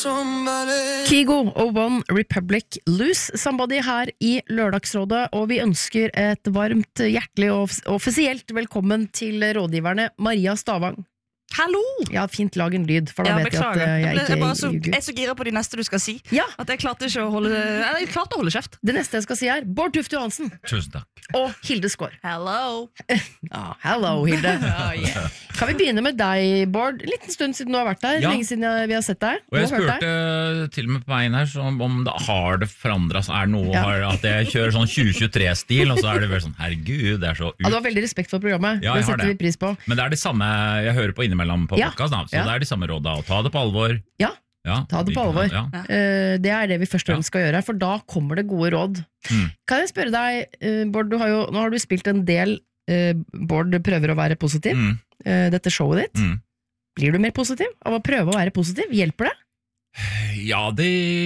Kygo og One Republic Lose Somebody her i Lørdagsrådet, og vi ønsker et varmt, hjertelig og offisielt velkommen til rådgiverne Maria Stavang. Hallo! Ja, fint lag en lyd, for da vet jeg at jeg ikke Jeg er så gira på de neste du skal si, ja. at jeg klarte å holde kjeft. Det neste jeg skal si er Bård Tufte Johansen. Tusen takk. Og Hilde Skår. Hello! Hello, Hilde. Kan vi begynne med deg, Bård? En liten stund siden du har vært der, lenge siden vi har sett deg. Og jeg spurte til og med på veien her om det har det forandret seg, at jeg kjører sånn 2023-stil, og så er det vel sånn, herregud, det er så Du har veldig respekt for programmet, det setter vi pris på. Men det er det samme jeg hører på innimellom på podcast, så det er de samme rådene, å ta det på alvor. Ja, ta det på alvor. Det er det vi først og fremst skal gjøre, for da kommer det gode råd. Kan jeg spørre deg, Bård, nå har du spilt en del Bård prøver å være positiv, dette showet ditt. Blir du mer positiv av å prøve å være positiv? Hjelper det? Ja, det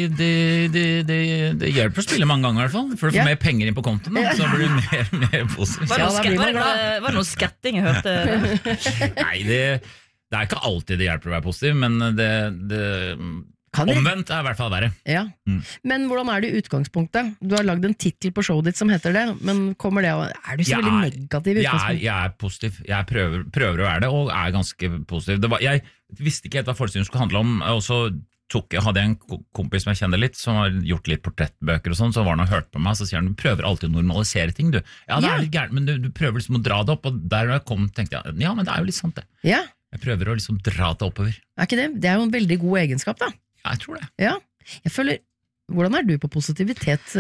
hjelper å spille mange ganger i hvert fall, for å få mer penger inn på kontoen, så blir du mer positiv. Var det noe sketting jeg hørte? Nei, det er ikke alltid det hjelper å være positiv, men omvendt er i hvert fall verre. Ja. Men hvordan er det i utgangspunktet? Du har lagd en titel på showet ditt som heter det, men er du så veldig negativ i utgangspunktet? Jeg er positiv. Jeg prøver å være det, og er ganske positiv. Jeg visste ikke helt hva forestillingen skulle handle om, og så hadde jeg en kompis som jeg kjenner litt, som har gjort litt portrettbøker og sånn, så var han og hørt på meg, så sier han, du prøver alltid å normalisere ting, du. Ja, det er litt gærent, men du prøver liksom å dra det opp, og der jeg kom, tenkte jeg, ja, men det er jo litt sant det. Ja. Jeg prøver å liksom dra det oppover. Er ikke det? Det er jo en veldig god egenskap, da. Ja, jeg tror det. Ja. Jeg føler, hvordan er du på positivitet,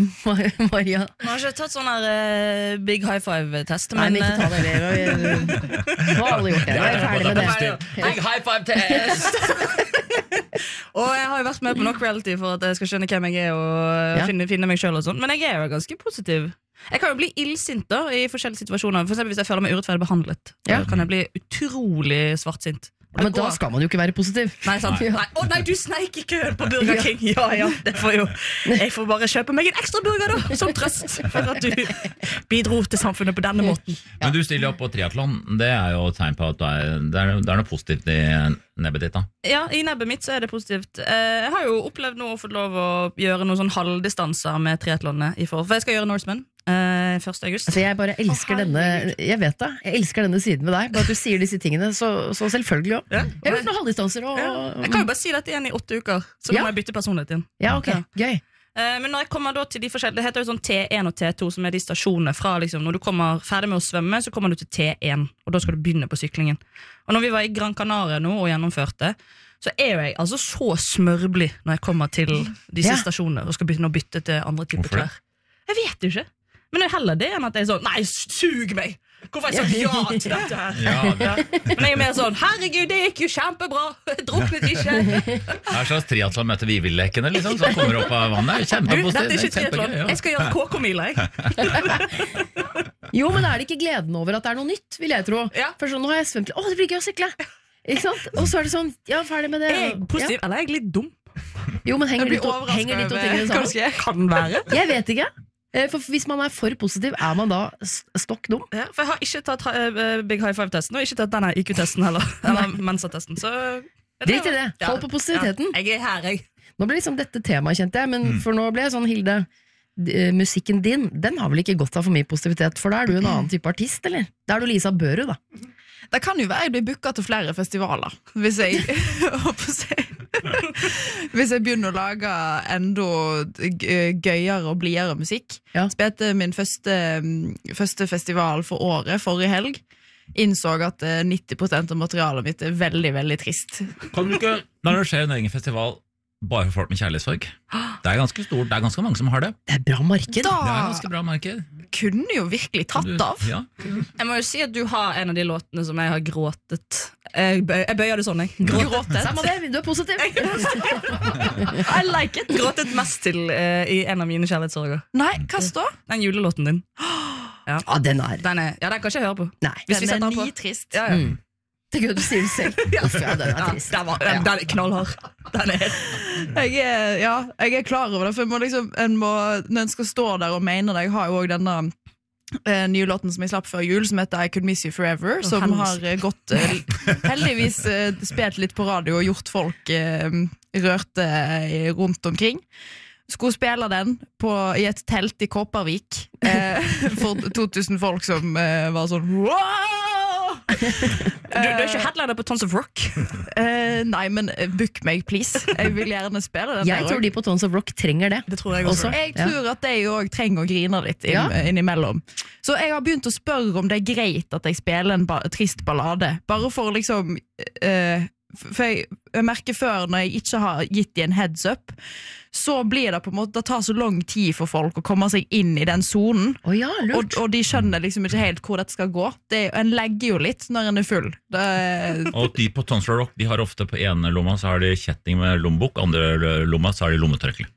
Maria? Nå har ikke tatt sånn her big high five-test, men... Nei, men ikke ta det. Nå har alle gjort det. Jeg er ferdig med det. Big high five-test! Og jeg har jo vært med på nok reality for at jeg skal skjønne hvem jeg er og finne meg selv og sånn, men jeg er jo ganske positiv. Jeg kan jo bli illsint da i forskjellige situasjoner. For eksempel hvis jeg føler meg urettferdig behandlet, da kan jeg bli utrolig svartsint. Ja, men da skal man jo ikke være positiv. Nei, sant? Nei, du sneik i køen på Burger King. Ja, det får jo. Jeg får bare kjøpe meg en ekstra burger da, som trøst for at du bidro til samfunnet på denne måten. Men du stiller opp på triathlon, det er jo et tegn på at det er noe positivt i nebbet ditt da. Ja, i nebbet mitt så er det positivt. Jeg har jo opplevd nå å få lov å gjøre noen sånn halvdistanser med triathlonet for jeg skal gjøre Norseman 1. august. Altså jeg bare elsker jeg vet det, jeg elsker denne siden med deg, bare at du sier disse tingene så selvfølgelig også. Jeg har gjort noen halvdistanser jeg kan jo bare si dette igjen i 8 uker, så må jeg bytte personlighet igjen. Ja, ok, gøy. Men når jeg kommer da til de forskjellige, det heter jo sånn T1 og T2 som er de stasjonene fra liksom, når du kommer ferdig med å svømme, så kommer du til T1, og da skal du begynne på syklingen. Og når vi var i Gran Canaria nå og gjennomførte, så er jo jeg altså så smørblig når jeg kommer til disse stasjonene og skal begynne å bytte til andre typer klær. Jeg vet jo ikke. Men det er heller det enn at jeg er sånn, nei, sug meg! Hvorfor har jeg sagt ja til dette her? Men jeg er mer sånn, herregud, det gikk jo kjempebra, jeg druknet ikke. Det er slags triathlon møter vivillekene, liksom, som kommer opp av vannet. Kjempepositivt. Dette er ikke triathlon, jeg skal gjøre KK-mila, jeg. Jo, men er det ikke gleden over at det er noe nytt, vil jeg tro? For sånn, nå har jeg svømt litt, det blir gøy å sykle. Ikke sant? Og så er det sånn, ferdig med det. Er jeg positiv, eller er jeg litt dum? Jo, men henger de to tingene sammen? Kan være. Jeg vet ikke. For hvis man er for positiv, er man da stokk dum? Ja, for jeg har ikke tatt Big High Five-testen, og ikke tatt denne IQ-testen heller, eller Mensa-testen, så... Drit i det, hold på positiviteten. Ja, jeg er her, jeg. Nå ble liksom dette temaet, kjente jeg, men for nå ble jeg sånn, Hilde, musikken din, den har vel ikke gått av for mye positivitet, for da er du en annen type artist, eller? Da er du Lisa Børu, da. Det kan jo være jeg blir booket til flere festivaler, hvis jeg hvis jeg begynner å lage enda gøyere og blidere musikk. Spilte min første festival for året, forrige helg. Innså at 90% av materialet mitt er veldig, veldig trist. Kan du ikke, når det skjer en egen festival, bare for folk med kjærlighetssorg? Det er ganske stort, det er ganske mange som har det. Det er bra marked. Det er ganske bra marked. Kunne jo virkelig tatt av. Jeg må jo si at du har en av de låtene som jeg har gråtet. Jeg bøyer det sånn, jeg. Gråtet. Samme det, du er positiv. I like it. Gråtet mest til i en av mine kjærlighetssorger. Nei, hva står? Den julelåten din. Ja, den kan ikke jeg høre på. Nei. Den er nitrist. Ja. Det er gøy du sier det selv. Den er trist. Den er knallhard. Jeg er klar over det, for når en skal stå der og mene det, jeg har jo også denne nye låten som jeg slapp før jul, som heter I Could Miss You Forever, som har gått heldigvis spilt litt på radio og gjort folk rørte rundt omkring. Skulle spille den i et telt i Kopervik for 2000 folk som var sånn wow! Du er ikke headliner på Tons of Rock? Nei, men book meg, please. Jeg vil gjerne spille den. Jeg tror de på Tons of Rock trenger det. Det tror jeg også. Jeg tror at de også trenger å grine litt innimellom. Så jeg har begynt å spørre om det er greit at jeg spiller en trist ballade. Bare for liksom for jeg merker før når jeg ikke har gitt de en heads up, så blir det på en måte, det tar så lang tid for folk å komme seg inn i den zonen, og de skjønner liksom ikke helt hvor dette skal gå. En legger jo litt når en er full. Og de på Tons of Rock, de har ofte på ene lomma så har de kjetting med lommebok, andre lomma så har de lommetørkle.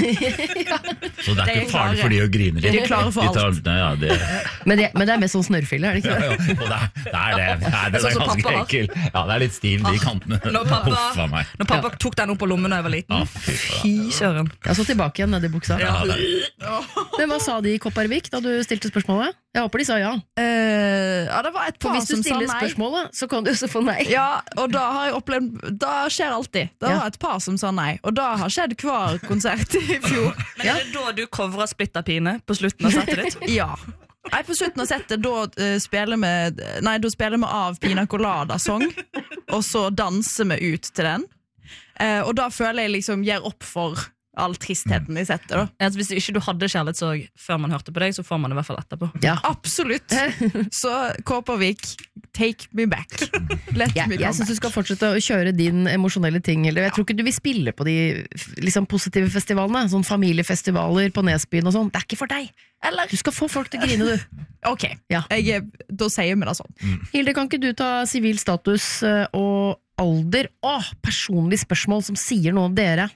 Så det er ikke farlig for de å grine litt. De er klare for alt. Men det er mest sånn snørrfille, er det ikke det? Og det er ganske enkel. Ja, det er litt stiv de kantene. Når pappa tok den opp på lommen da jeg var liten, fy søren. Jeg så tilbake igjen ned i buksa. Men hva sa de i Kopervik da du stilte spørsmålet? Jeg håper de sa ja. Ja, det var et par som sa nei. Hvis du stiller spørsmålet, så kan du også få nei. Ja, og da har jeg opplevd, da skjer alltid. Det var et par som sa nei, og da har skjedd hver konsert i fjor. Men er det da du coverer Splitterpine på slutten av settet ditt? Ja. Nei, på slutten av settet, da spiller vi av Pina Colada-song, og så danser vi ut til den. Og da føler jeg liksom gir opp for all tristheten i settet da. Altså, hvis ikke du hadde kjærlighetssorg før man hørte på deg, så får man det i hvert fall etterpå. Ja. Absolutt. Så Kopervik, take me back. Jeg synes du skal fortsette å kjøre din emosjonelle ting. Jeg tror ikke du vil spille på de liksom, positive festivalene, sånn familiefestivaler på Nesbyen og sånn. Det er ikke for deg. Eller? Du skal få folk til å grine, du. Ok, da sier vi det sånn. Hilde, kan ikke du ta sivil status og alder? Personlig spørsmål som sier noe om dere.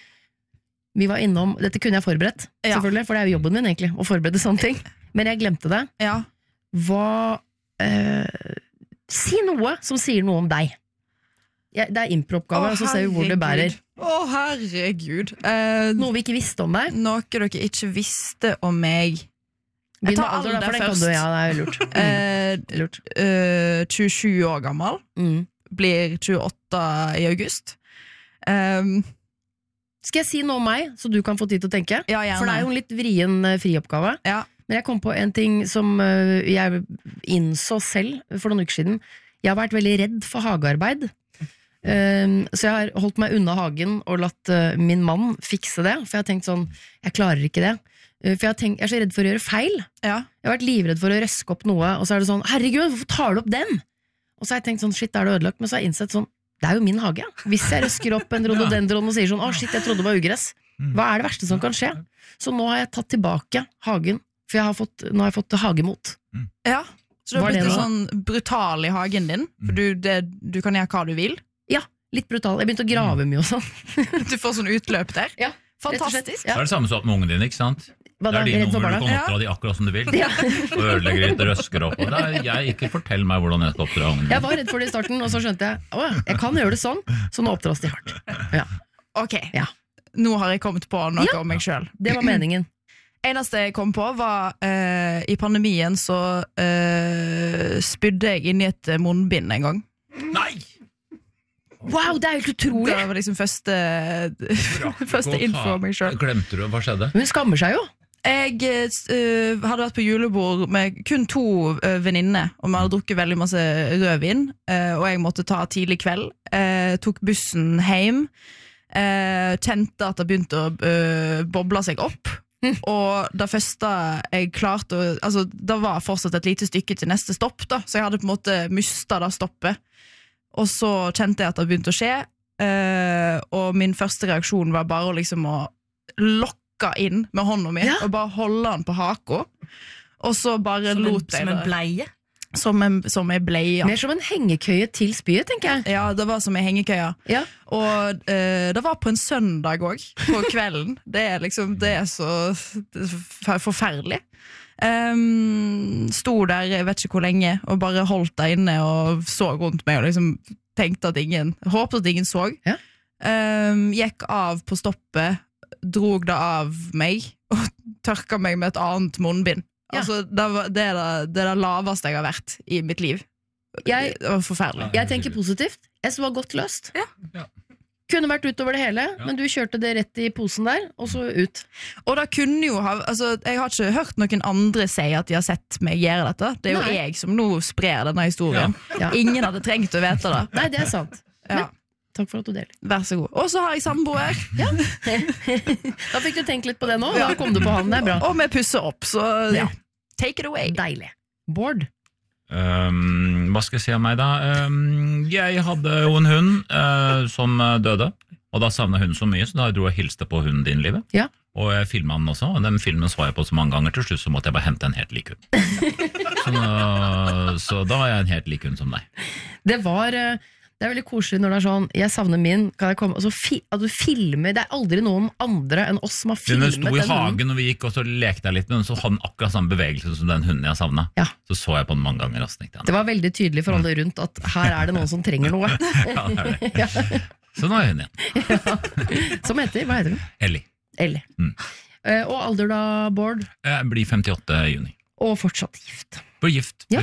Vi var innom, dette kunne jeg forberedt, selvfølgelig, for det er jo jobben min egentlig, å forberede sånne ting. Men jeg glemte det. Ja. Si noe som sier noe om deg. Det er impro-oppgave, og så ser vi hvor det bærer. Herregud. Noe vi ikke visste om deg. Noe dere ikke visste om meg. Jeg tar alder for den kan du, ja, det er lurt. 27 år gammel. Blir 28 i august. Skal jeg si noe om meg, så du kan få tid til å tenke? Ja, for det er jo en litt vrien frioppgave. Ja. Men jeg kom på en ting som jeg innså selv for noen uker siden. Jeg har vært veldig redd for hagearbeid. Så jeg har holdt meg unna hagen og latt min mann fikse det. For jeg har tenkt sånn, jeg klarer ikke det. For jeg er så redd for å gjøre feil. Ja. Jeg har vært livredd for å røske opp noe, og så er det sånn, herregud, hvorfor tar du opp den? Og så har jeg tenkt sånn, shit, da er det ødelagt. Men så har jeg innsett sånn, det er jo min hage. Hvis jeg røsker opp en rhododendron og sier sånn, shit, jeg trodde det var ugress. Hva er det verste som kan skje? Så nå har jeg tatt tilbake hagen, for nå har jeg fått hagemot. Ja, så du har blitt sånn brutal i hagen din, for du kan gjøre hva du vil. Ja, litt brutal. Jeg begynte å grave mye og sånn. Du får sånn utløp der. Ja, fantastisk. Det er det samme som med ungen din, ikke sant? Det er dine unger, du kan oppdra de akkurat som du vil. Og ødelegger litt og røsker opp. Og ikke fortell meg hvordan jeg skal oppdra ungen din. Jeg var redd for det i starten, og så skjønte jeg jeg kan gjøre det sånn, så nå oppdras de hardt. Ja. Ok, nå har jeg kommet på noe om meg selv. Det var meningen. Eneste jeg kom på var i pandemien så spydde jeg inn i et munnbind en gang. Nei! Wow, det er helt utrolig! Det var liksom første info om meg selv. Glemte du, hva skjedde? Hun skammer seg jo. Jeg hadde vært på julebord med kun 2 venninner, og vi hadde drukket veldig masse rødvin, og jeg måtte ta tidlig kveld. Tok bussen hjem, kjente at det begynte å boble seg opp, og det første jeg klarte altså, det var fortsatt et lite stykke til neste stopp da, så jeg hadde på en måte mistet det stoppet, og så kjente jeg at det begynte å skje, og min første reaksjon var bare liksom å lokke inn med hånda mi og bare holde den på haka, og så bare lot jeg som en bleie? Som en bleie, ja. Mer som en hengekøye til spyet, tenker jeg. Ja, det var som en hengekøye. Ja. Og det var på en søndag også, på kvelden. Det er så forferdelig. Sto der, jeg vet ikke hvor lenge, og bare holdt der inne og så rundt meg og liksom tenkte håpet at ingen så. Ja. Gikk av på stoppet, drog det av meg og tørka meg med et annet munnbind. Altså, det er det laveste jeg har vært i mitt liv. Det var forferdelig. Jeg tenker positivt. Jeg synes det var godt løst. Kunne vært utover det hele, men du kjørte det rett i posen der, og så ut. Og da kunne jo jeg har ikke hørt noen andre si at de har sett meg gjøre dette. Det er jo jeg som nå sprer denne historien. Ingen hadde trengt å vite det. Nei, det er sant. Men takk for at du deler. Vær så god. Og så har jeg samboer. Da fikk du tenkt litt på det nå. Da kom du på han, det er bra. Og vi pusser opp, så take it away. Deilig. Bård? Hva skal jeg si om meg da? Jeg hadde jo en hund som døde, og da savnet hunden så mye, så da dro jeg hilste på hunden din, Livet. Og jeg filmet den også, og den filmen så jeg på så mange ganger, til slutt så måtte jeg bare hente en helt lik hund. Så da var jeg en helt lik hund som deg. Det er veldig koselig når det er sånn, jeg savner min, kan jeg komme, at du filmer, det er aldri noen andre enn oss som har filmet den hunden. Den sto i hagen og vi gikk og så lekte jeg litt med den, så hadde den akkurat samme bevegelse som den hunden jeg savnet. Så jeg på den mange ganger. Det var veldig tydelig for alle rundt at her er det noen som trenger noe. Ja, det er det. Så nå er hun igjen. Som hva heter hun? Ellie. Og alder da, Bård? Jeg blir 58 i juni. Og fortsatt gift. Gift. Vi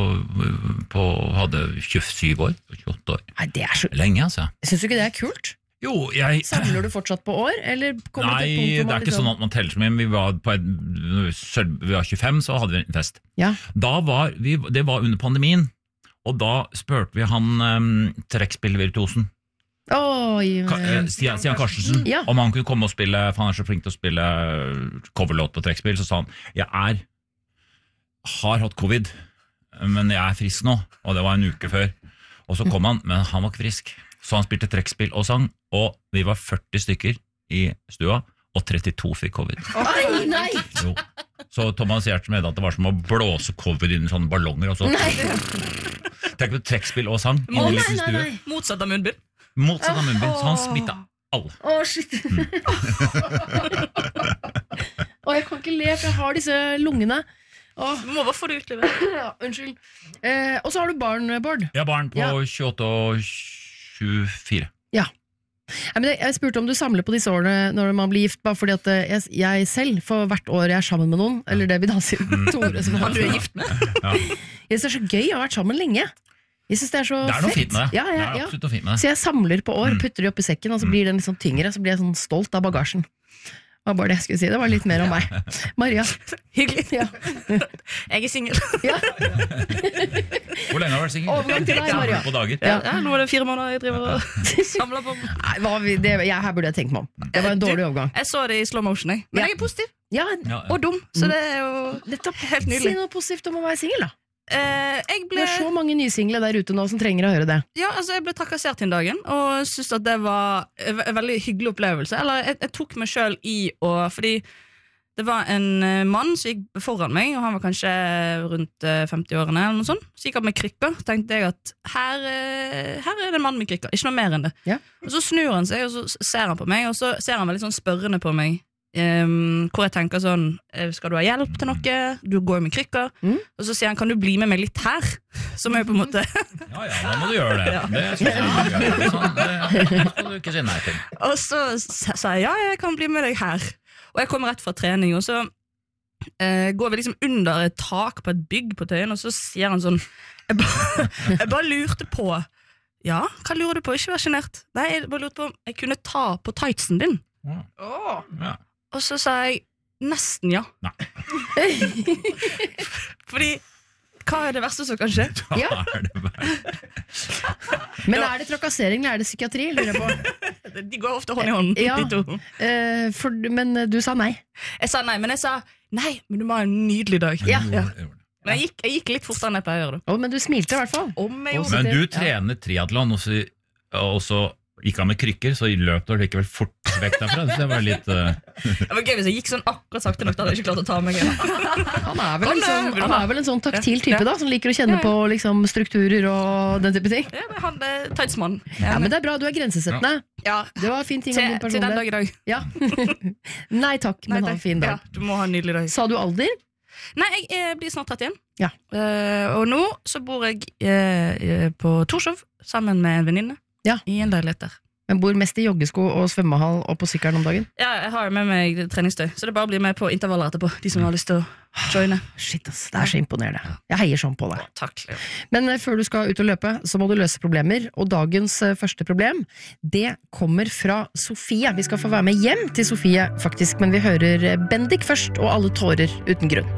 hadde 27 år, 28 år. Nei, det er så lenge, altså. Synes du ikke det er kult? Jo, Samler du fortsatt på år? Eller nei, det er ikke sånn at man teller så mye. Vi var 25, så hadde vi en fest. Det var under pandemien, og da spurte vi han trekkspillvirtuosen Stian Karstensen om han kunne komme og spille, for han er så flink til å spille coverlåt på trekkspill. Så sa han, jeg har hatt covid, men jeg er frisk nå, og det var en uke før. Og så kom han, men han var ikke frisk. Så han spilte trekkspill og sang, og vi var 40 stykker i stua, og 32 fikk covid. Nei! Jo. Så Thomas Giertsen mente at det var som å blåse covid inn i sånne ballonger, og så tenk på trekkspill og sang inne i liten stue. Motsatt av munnbind. Så han smittet alle. Shit. Jeg kan ikke le, for jeg har disse lungene. Du må bare få det utlevert. Unnskyld. Og så har du barn, Bård. Jeg har barn på 28 og 24. Men jeg spurte om du samler på disse årene når man blir gift, bare fordi at jeg selv, for hvert år jeg er sammen med noen, eller det vi da sier, Tore, som du er gift med. Jeg synes det er så gøy å ha vært sammen lenge. Jeg synes det er så fett. Det er noe fint med det. Det er absolutt noe fint med det. Så jeg samler på år, putter de opp i sekken, og så blir den litt sånn tyngre, så blir jeg sånn stolt av bagasjen. Det var bare det jeg skulle si, det var litt mer om meg. Maria. Hyggelig. Jeg er single. Hvor lenge har du vært single? Overgang til deg, Maria. På dager. Nå er det 4 måneder jeg driver og samler på. Her burde jeg tenkt meg om. Det var en dårlig overgang. Jeg så det i slow motion, men jeg er positiv og dum, så det er jo helt nydelig. Si noe positivt om å være single da. Det er så mange nysingle der ute nå som trenger å høre det. Jeg ble trakassert en dagen, og synes at det var en veldig hyggelig opplevelse. Eller jeg tok meg selv fordi det var en mann som gikk foran meg, og han var kanskje rundt 50-årene eller noe sånt. Så gikk han med krykker, tenkte jeg at her er det en mann med krykker, ikke noe mer enn det. Og så snur han seg, og så ser han på meg, og så ser han veldig sånn spørrende på meg. Hvor jeg tenker sånn, skal du ha hjelp til noe? Du går jo med krykker. Og så sier han, kan du bli med meg litt her? Som er jo på en måte da må du gjøre det. Det synes jeg det skal du ikke si nei til. Og så sa jeg, jeg kan bli med deg her. Og jeg kom rett fra trening, og så går vi liksom under et tak på et bygg på Tøyen, og så sier han sånn, jeg bare lurte på, hva lurer du på? Ikke vær genert. Nei, jeg bare lurte på om jeg kunne ta på tightsen din. Og så sa jeg nesten ja. Fordi hva er det verste som kan skje? Men er det trakassering eller er det psykiatri? Lurer jeg på. De går ofte hånd i hånd, de to. Men du sa nei. Jeg sa nei, men jeg sa nei, men du må ha en nydelig dag. Men jeg gikk litt fortere enn jeg pleier å gjøre det. Men du smilte i hvert fall. Men du trener triathlon, og så gikk han med krykker, så løp du likevel fort vekk derfra. Det var litt Det var gøy hvis jeg gikk sånn akkurat sakte nok, da hadde jeg ikke klart å ta meg. Han er vel en sånn taktil type da, som liker å kjenne på liksom, strukturer og den type ting. Han er tightsmann. Men det er bra, du er grensesettende. Det var en fin ting om din personlighet. Til den dag i dag. Nei takk, men ha en fin dag. Du må ha en nydelig dag. Sa du alder? Nei, jeg blir snart 31. Og nå så bor jeg på Torshov sammen med en venninne. I en leilighet der. Men bor mest i joggesko og svømmehall og på sykkelen om dagen? Ja, jeg har med meg treningstøy, så det bare blir med på intervaller etterpå, de som har lyst til å joine. Shit, ass, det så imponerende. Jeg heier sånn på deg. Takk. Men før du skal ut og løpe, så må du løse problemer, og dagens første problem, det kommer fra Sofie. Vi skal få være med hjem til Sofie, faktisk, men vi hører Bendik først, og alle tårer uten grunn.